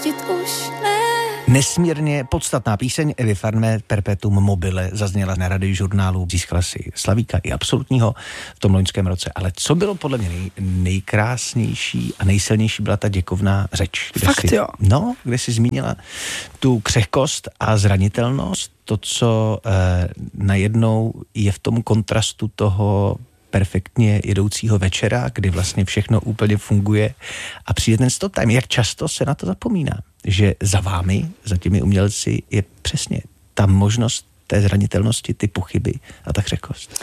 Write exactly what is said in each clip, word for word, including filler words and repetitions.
pustit už ne. Nesmírně podstatná píseň Evy Farné Perpetuum mobile zazněla na Radiu žurnálu, získala si Slavíka i absolutního v tom loňském roce. Ale co bylo podle mě nej, nejkrásnější a nejsilnější byla ta děkovná řeč. Kde Fakt si, jo. No, kde si zmínila tu křehkost a zranitelnost, to, co eh, najednou je v tom kontrastu toho perfektně jedoucího večera, kdy vlastně všechno úplně funguje a přijde ten stop time. Jak často se na to zapomíná, že za vámi, za těmi umělci je přesně ta možnost té zranitelnosti, ty pochyby a ta křehkost.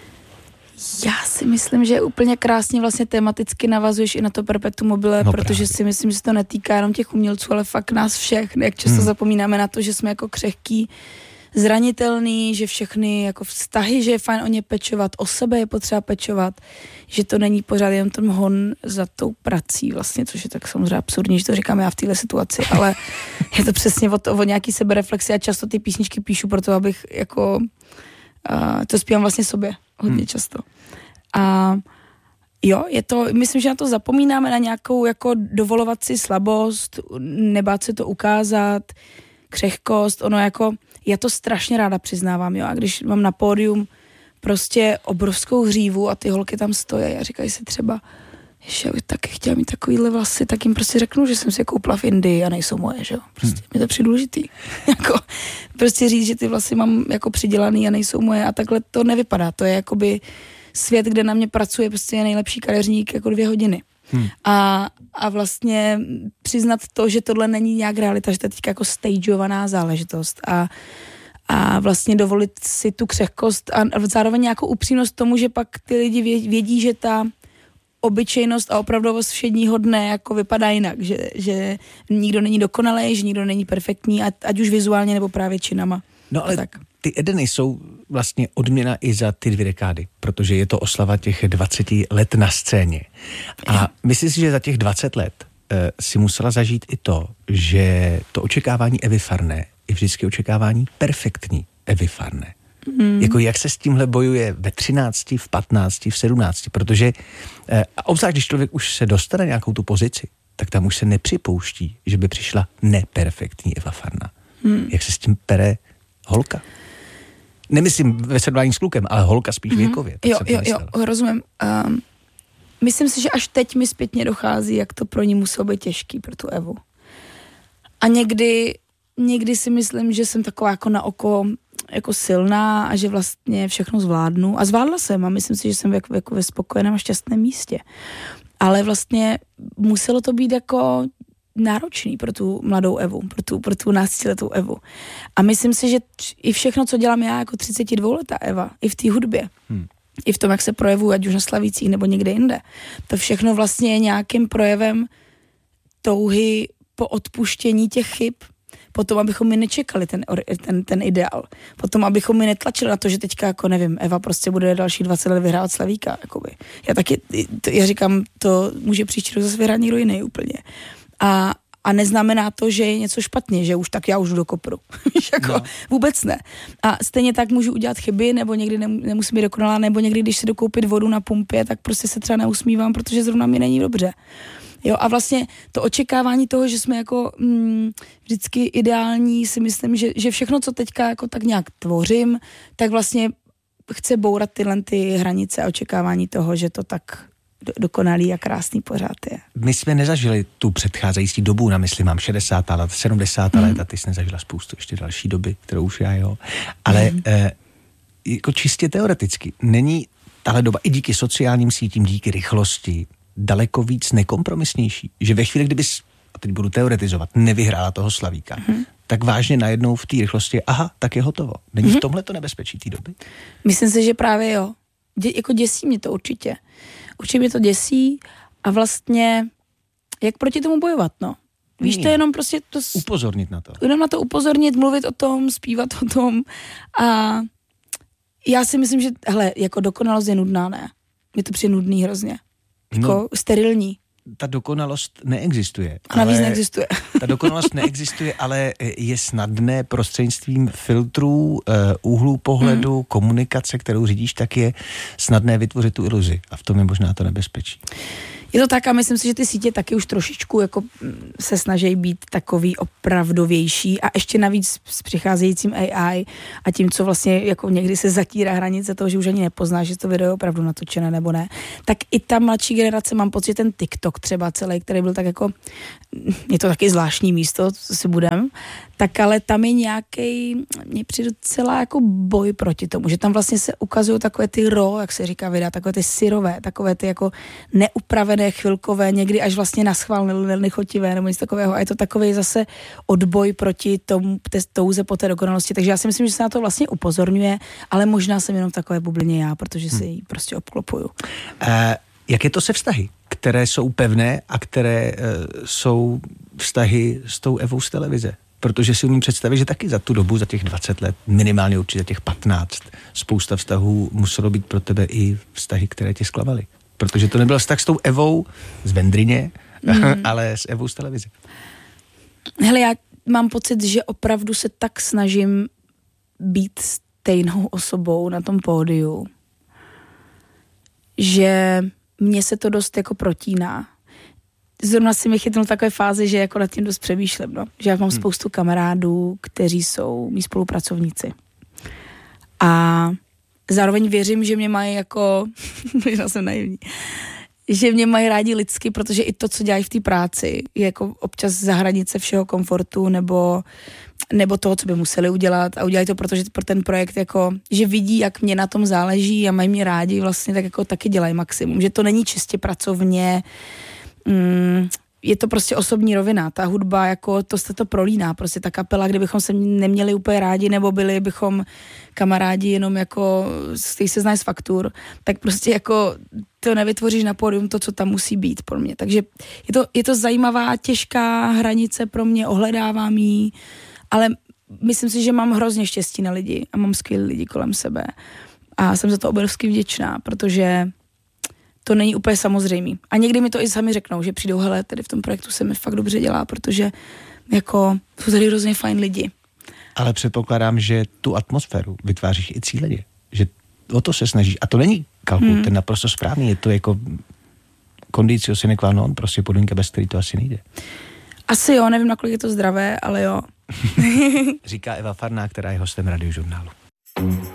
Já si myslím, že úplně krásně vlastně tematicky navazuješ i na to Perpetuum mobile, no protože právě. Si myslím, že se to netýká jenom těch umělců, ale fakt nás všech. Jak často hmm. zapomínáme na to, že jsme jako křehký, zranitelný, že všechny jako vztahy, že je fajn o ně pečovat, o sebe je potřeba pečovat, že to není pořád jen ten hon za tou prací vlastně, což je tak samozřejmě absurdní, že to říkám já v téhle situaci, ale je to přesně o, to, o nějaký sebereflexi a často ty písničky píšu proto, abych jako uh, to zpívám vlastně sobě hodně hmm. často. A jo, je to, myslím, že na to zapomínáme, na nějakou jako dovolovat si slabost, nebát se to ukázat, křehkost, ono jako, já to strašně ráda přiznávám, jo, a když mám na pódium prostě obrovskou hřívu a ty holky tam stojí a říkají si třeba, že bych taky chtěla mít takovýhle vlasy, tak jim prostě řeknu, že jsem si je koupila v Indii a nejsou moje, že jo, prostě hmm. mi to přijde důležitý, jako prostě říct, že ty vlasy mám jako přidělaný a nejsou moje a takhle to nevypadá, to je jakoby svět, kde na mě pracuje prostě nejlepší kadeřník jako dvě hodiny. Hmm. A, a vlastně přiznat to, že tohle není nějak realita, že to je teďka jako stageovaná záležitost a, a vlastně dovolit si tu křehkost a zároveň nějakou upřímnost tomu, že pak ty lidi vědí, že ta obyčejnost a opravdovost všedního dne jako vypadá jinak, že, že nikdo není dokonalý, že nikdo není perfektní, ať už vizuálně nebo právě činama. No ale tak. Ty Edeny jsou vlastně odměna i za ty dvě dekády, protože je to oslava těch dvaceti let na scéně. A myslím si, že za těch dvacet let uh, si musela zažít i to, že to očekávání Evy Farné je vždycky očekávání perfektní Evy Farné. Mm. Jako jak se s tímhle bojuje ve třinácti, v patnácti, v sedmnácti, protože uh, obzvlášť, když člověk už se dostane nějakou tu pozici, tak tam už se nepřipouští, že by přišla neperfektní Eva Farná. Mm. Jak se s tím pere holka? Nemyslím ve srovnání s klukem, ale holka spíš mm-hmm. věkově. Jo, jo, jo, rozumím. Um, myslím si, že až teď mi zpětně dochází, jak to pro ní muselo být těžký, pro tu Evu. A někdy, někdy si myslím, že jsem taková jako na oko jako silná a že vlastně všechno zvládnu. A zvládla jsem a myslím si, že jsem jako, jako ve spokojeném a šťastném místě. Ale vlastně muselo to být jako náročný pro tu mladou Evu, pro tu, pro tu náctiletou Evu. A myslím si, že i všechno, co dělám já jako třicetidvouletá Eva, i v té hudbě, hmm. i v tom, jak se projevuji, ať už na Slavících nebo někde jinde, to všechno vlastně je nějakým projevem touhy po odpuštění těch chyb, potom, abychom mi nečekali ten, ten, ten ideál. Potom, abychom mi netlačili na to, že teďka, jako nevím, Eva prostě bude další dvacet let vyhrávat Slavíka, jakoby. Já taky, to, já říkám, to může příští rok zase vyhrát někdo jiný úplně. A, a neznamená to, že je něco špatně, že už tak já už jdu do kopru. jako, no. Vůbec ne. A stejně tak můžu udělat chyby, nebo někdy nemusím být dokonalá, nebo někdy, když si dokoupit vodu na pumpě, tak prostě se třeba neusmívám, protože zrovna mi není dobře. Jo, a vlastně to očekávání toho, že jsme jako mm, vždycky ideální, si myslím, že, že všechno, co teďka jako tak nějak tvořím, tak vlastně chce bourat tyhle ty hranice a očekávání toho, že to tak dokonalý a krásný pořád je. My jsme nezažili tu předcházející dobu, na mysli mám šedesátá let, sedmdesátá mm. let a ty jsi nezažila spoustu ještě další doby, kterou už já, jo. Ale mm. eh, jako čistě teoreticky není tahle doba i díky sociálním sítím, díky rychlosti daleko víc nekompromisnější, že ve chvíli, kdybys, a teď budu teoretizovat, nevyhrála toho Slavíka, mm. tak vážně najednou v té rychlosti, aha, tak je hotovo. Není mm. v tomhle to nebezpečí té doby? Myslím si, že právě jo. Dě, jako děsí mě to určitě. Určitě mě to děsí a vlastně jak proti tomu bojovat, no. Víš, to je jenom prostě to... Upozornit na to. Jenom na to upozornit, mluvit o tom, zpívat o tom a já si myslím, že hele, jako dokonalost je nudná, ne? Je to přijde nudný hrozně. Jako no, sterilní. Ta dokonalost neexistuje. A navíc neexistuje. Ta dokonalost neexistuje, ale je snadné prostřednictvím filtrů, úhlů pohledu, mm. komunikace, kterou řídíš, tak je snadné vytvořit tu iluzi. A v tom je možná to nebezpečí. Je to tak a myslím si, že ty sítě taky už trošičku jako se snaží být takový opravdovější a ještě navíc s přicházejícím A I a tím, co vlastně jako někdy se zatírá hranice toho, že už ani nepoznáš, že to video je opravdu natočené nebo ne, tak i ta mladší generace, mám pocit, ten TikTok třeba celý, který byl tak jako, je to taky zvláštní místo, co si budem, tak ale tam je nějaký, mně přijde celá jako boj proti tomu, že tam vlastně se ukazují takové ty raw, jak se říká videa, takové ty syrové, takové ty jako neupravené, chvilkové, někdy až vlastně naschvál nechotivé nebo nic takového a je to takový zase odboj proti tomu té touze po té dokonalosti, takže já si myslím, že se na to vlastně upozorňuje, ale možná jsem jenom v takové bublině já, protože si ji prostě obklopuju. Uh, jak je to se vztahy, které jsou pevné a které uh, jsou vztahy s tou Evou z televize? Protože si umím představit, že taky za tu dobu, za těch dvacet let, minimálně určitě těch patnáct, spousta vztahů muselo být pro tebe i vztahy, které tě zklamaly. Protože to nebyl vztah s tou Evou z Vendryně, mm. ale s Evou z televize. Hele, já mám pocit, že opravdu se tak snažím být stejnou osobou na tom pódiu, že mně se to dost jako protíná. Zrovna si mi chytnul takové fázi, že jako nad tím dost přemýšlím, no. Že já mám hmm. spoustu kamarádů, kteří jsou mý spolupracovníci. A zároveň věřím, že mě mají jako, možná jsem naivní, že mě mají rádi lidsky, protože i to, co dělají v té práci, je jako občas za hranice všeho komfortu nebo, nebo toho, co by museli udělat a udělají to, protože pro ten projekt jako, že vidí, jak mě na tom záleží a mají mě rádi vlastně, tak jako taky dělají maximum. Že to není čistě pracovně, mm, je to prostě osobní rovina, ta hudba, jako to se to prolíná, prostě ta kapela, kdybychom se neměli úplně rádi, nebo byli bychom kamarádi jenom jako, který se znají z faktur, tak prostě jako to nevytvoříš na pódium to, co tam musí být pro mě. Takže je to, je to zajímavá, těžká hranice pro mě, ohledávám jí, ale myslím si, že mám hrozně štěstí na lidi a mám skvělý lidi kolem sebe a jsem za to obrovsky vděčná, protože to není úplně samozřejmý. A někdy mi to i sami řeknou, že přijdou, hele, tady v tom projektu se mi fakt dobře dělá, protože jako jsou tady hrozně fajn lidi. Ale předpokládám, že tu atmosféru vytváříš i cíleně, že o to se snažíš. A to není kalkul, hmm. ten naprosto správný, je to jako condicio sine qua non, prostě podmínka, bez který to asi nejde. Asi jo, nevím, nakolik je to zdravé, ale jo. Říká Eva Farná, která je hostem Radiožurnálu.